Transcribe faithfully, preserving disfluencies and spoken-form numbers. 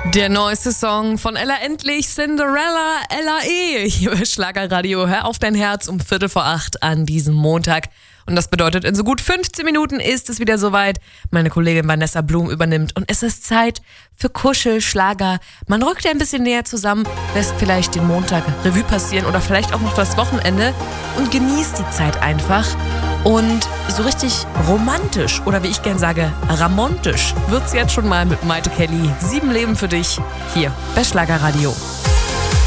Der neueste Song von Ella Endlich, Cinderella, Ella E. Hier bei Schlagerradio. Hör auf dein Herz um Viertel vor acht an diesem Montag. Und das bedeutet, in so gut fünfzehn Minuten ist es wieder soweit. Meine Kollegin Vanessa Blum übernimmt und es ist Zeit für Kuschelschlager. Man rückt ein bisschen näher zusammen, lässt vielleicht den Montag Revue passieren oder vielleicht auch noch das Wochenende und genießt die Zeit einfach. Und so richtig romantisch oder wie ich gern sage, ramontisch wird's jetzt schon mal mit Maite Kelly. Sieben Leben für dich hier bei Schlagerradio.